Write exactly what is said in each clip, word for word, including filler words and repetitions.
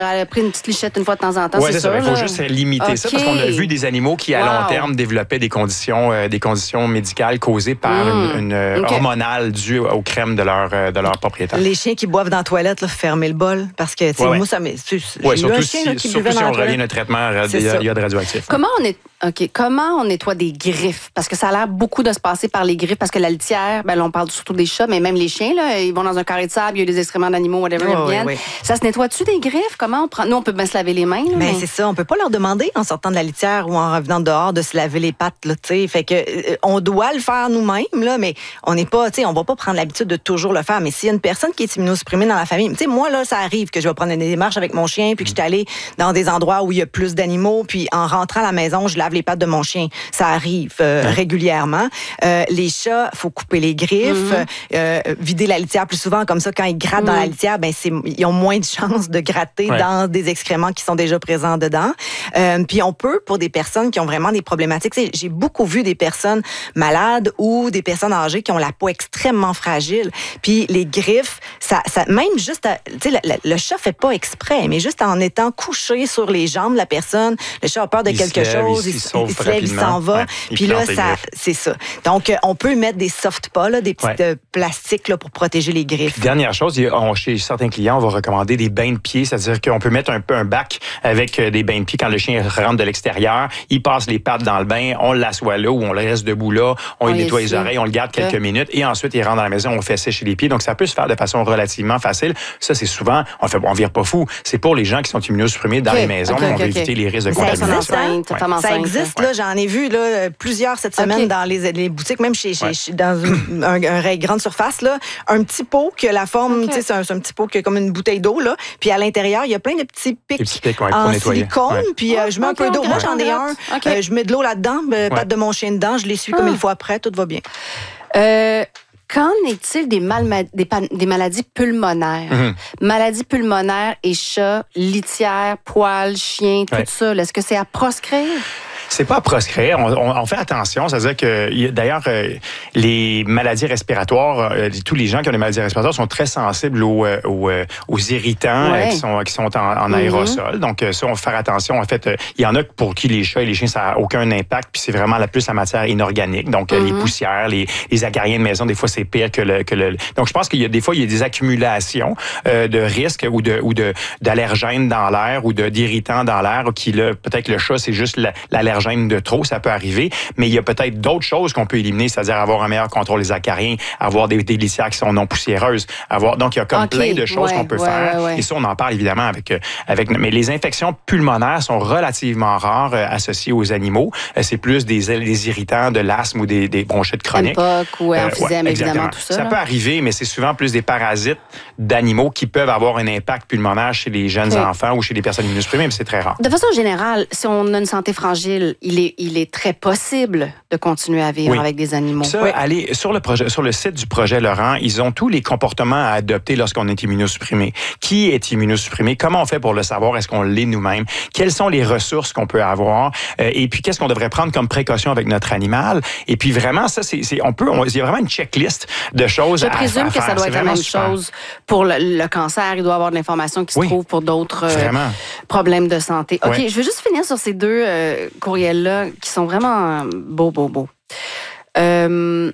Elle a pris une petite lichette une fois de temps en temps, ouais, c'est, c'est ça. sûr. Il faut juste limiter okay. ça parce qu'on a vu des animaux qui, à wow. long terme, développaient des conditions, euh, des conditions médicales causées par mmh. une, une okay. hormonale due aux crèmes de leur, de leur propriétaire. Les chiens qui boivent dans la toilette, là, fermer le bol parce que, ouais, ouais. moi, ça m'est... Ouais, surtout un chien, si, là, qui surtout si on revient notre traitement iode radioactif. Comment on est... OK. Comment on nettoie des griffes? Parce que ça a l'air beaucoup de se passer par les griffes, parce que la litière, ben là, on parle surtout des chats, mais même les chiens, là, ils vont dans un carré de sable, il y a des excréments d'animaux, whatever, oh, ils reviennent. Oui, oui. Ça se nettoie-tu des griffes? Comment on prend? Nous, on peut bien se laver les mains. Là, mais... mais c'est ça. On peut pas leur demander, en sortant de la litière ou en revenant dehors, de se laver les pattes, là, tu sais. Fait que, euh, on doit le faire nous-mêmes, là, mais on n'est pas, tu sais, on va pas prendre l'habitude de toujours le faire. Mais s'il y a une personne qui est immunosupprimée dans la famille, tu sais, moi, là, ça arrive que je vais prendre des démarches avec mon chien, puis que je suis allée dans des endroits où il y a plus d'animaux, puis en rentrant à la maison, je lave les pattes de mon chien. Ça arrive euh, ouais. régulièrement. Euh, les chats, faut couper les griffes, mm-hmm. euh, vider la litière plus souvent. Comme ça, quand ils grattent mm-hmm. dans la litière, ben c'est, ils ont moins de chances de gratter ouais. dans des excréments qui sont déjà présents dedans. Euh, puis on peut, pour des personnes qui ont vraiment des problématiques, j'ai beaucoup vu des personnes malades ou des personnes âgées qui ont la peau extrêmement fragile. Puis les griffes, ça, ça même juste, tu sais, le, le chat fait pas exprès, mais juste en étant couché sur les jambes de la personne, le chat a peur de il quelque lève, chose, il, il, il, il se lève, il s'en va. Ouais, puis là, ça, c'est ça. Donc, euh, on peut mettre des soft pas, là, des petits ouais. euh, plastiques là, pour protéger les griffes. Puis, dernière chose, on, chez certains clients, on va recommander des bains de pieds, c'est-à-dire qu'on peut mettre un peu un bac avec euh, des bains de pieds quand le chien rentre de l'extérieur, il passe les pattes dans le bain, on l'assoit là ou on le reste debout là, on, on lui nettoie les oreilles, on le garde quelques ouais. minutes et ensuite il rentre dans la maison, on fait sécher les pieds. Donc, ça peut se faire de façon relativement facile. Ça, c'est souvent, on fait, on vire pas fou. C'est pour les gens qui sont immunosupprimés dans okay. les maisons, okay, mais on okay, veut okay. éviter les risques de contamination. Ça, ouais. ça existe, là, j'en ai vu là, plusieurs cette semaine okay. dans les, les boutiques, même chez, chez, ouais. chez dans une un, un, un grande surface, là, un petit pot qui a la forme, okay. c'est un, c'est un petit pot qui a comme une bouteille d'eau, là, puis à l'intérieur, il y a plein de petits pics, petits pics ouais, en silicone, ouais. puis euh, je mets okay, un peu d'eau. Okay. Moi, j'en ai un. Okay. Euh, je mets de l'eau là-dedans, euh, ouais. patte de mon chien dedans, je l'essuie ah. comme il faut après, tout va bien. Euh... Qu'en est-il des, mal, des, des maladies pulmonaires? Mm-hmm. Maladies pulmonaires et chats, litière, poils, chiens, tout ouais. ça. Est-ce que c'est à proscrire? C'est pas à proscrire. On, on, on fait attention. C'est-à-dire que, d'ailleurs, euh, les maladies respiratoires, euh, tous les gens qui ont des maladies respiratoires sont très sensibles aux, euh, aux, euh, aux irritants ouais. euh, qui sont, qui sont en, en aérosol. Mm-hmm. Donc, ça, on va faire attention. En fait, il y en a pour qui les chats et les chiens, ça n'a aucun impact. Puis c'est vraiment la plus la matière inorganique. Donc, mm-hmm. les poussières, les, les acariens de maison, des fois, c'est pire que le, que le... Donc, je pense qu'il y a des fois, il y a des accumulations euh, de risques ou de ou de d'allergènes dans l'air ou de d'irritants dans l'air qui, là, peut-être que le chat, c'est juste la, l'allergène de trop, ça peut arriver, mais il y a peut-être d'autres choses qu'on peut éliminer, c'est-à-dire avoir un meilleur contrôle des acariens, avoir des, des litières qui sont non poussiéreuses, avoir donc il y a comme okay. plein de choses ouais, qu'on peut ouais, faire. Ouais, ouais. Et ça, on en parle évidemment avec avec. Mais les infections pulmonaires sont relativement rares euh, associées aux animaux. Euh, c'est plus des, des irritants, de l'asthme ou des, des bronchites chroniques. M P O C ou emphysème, euh, ouais, évidemment, tout ça. Ça là. peut arriver, mais c'est souvent plus des parasites d'animaux qui peuvent avoir un impact pulmonaire chez les jeunes okay. enfants ou chez les personnes immunosupprimées, mais c'est très rare. De façon générale, si on a une santé fragile, il est, il est très possible de continuer à vivre oui. avec des animaux. Ça, oui. allez, sur le projet, sur le site du projet Laurent, ils ont tous les comportements à adopter lorsqu'on est immunosupprimé. Qui est immunosupprimé? Comment on fait pour le savoir? Est-ce qu'on l'est nous-mêmes? Quelles sont les ressources qu'on peut avoir? Euh, et puis, qu'est-ce qu'on devrait prendre comme précaution avec notre animal? Et puis, vraiment, ça, c'est, c'est on peut, on, il y a vraiment une checklist de choses à, à faire. Je présume que ça doit être la même super. chose pour le, le cancer. Il doit y avoir de l'information qui se oui. trouve pour d'autres euh, problèmes de santé. OK, ouais. je vais juste finir sur ces deux euh, courriels-là qui sont vraiment beaux, beaux, beaux. Euh...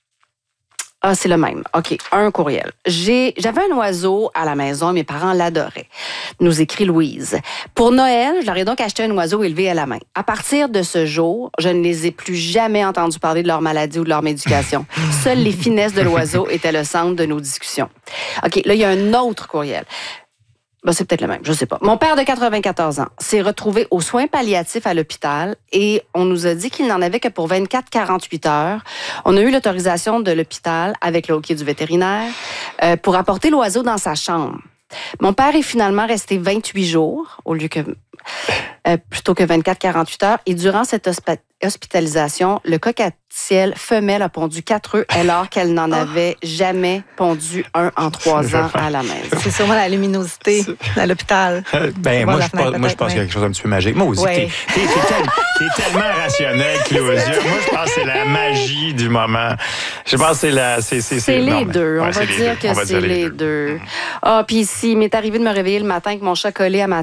Ah, c'est le même. OK, un courriel. J'ai, j'avais un oiseau à la maison, mes parents l'adoraient. Nous écrit Louise. Pour Noël, je leur ai donc acheté un oiseau élevé à la main. À partir de ce jour, je ne les ai plus jamais entendus parler de leur maladie ou de leur médication. Seules les finesses de l'oiseau étaient le centre de nos discussions. OK, là, il y a un autre courriel. Ben, c'est peut-être le même, je sais pas. Mon père de quatre-vingt-quatorze ans s'est retrouvé aux soins palliatifs à l'hôpital et on nous a dit qu'il n'en avait que pour vingt-quatre à quarante-huit heures. On a eu l'autorisation de l'hôpital avec le hockey du vétérinaire euh, pour apporter l'oiseau dans sa chambre. Mon père est finalement resté vingt-huit jours au lieu que euh, plutôt que vingt-quatre à quarante-huit heures et durant cette hosp- hospitalisation, le coq-à-ciel femelle a pondu quatre œufs alors qu'elle n'en avait jamais pondu un en trois ans à la maison. C'est sûrement la luminosité à l'hôpital. Euh, ben, moi, je pense, moi, je pense qu'il y a quelque chose un petit peu magique. Moi aussi, ouais. t'es, t'es, t'es, tel, t'es tellement rationnel, Claudia. Moi, je pense que c'est la magie du moment. Je pense que c'est la... C'est, c'est, c'est, c'est les non, deux. Ouais, on va dire deux. que c'est les deux. Ah, puis si m'est arrivé de me réveiller le matin avec mon chat collé à ma